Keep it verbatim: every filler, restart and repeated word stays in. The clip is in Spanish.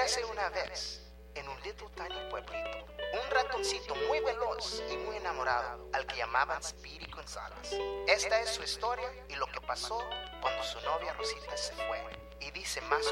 Érase una vez, en un little tiny pueblito, un ratoncito muy veloz y muy enamorado al que llamaban Speedy González. Esta es su historia y lo que pasó cuando su novia Rosita se fue. Y dice más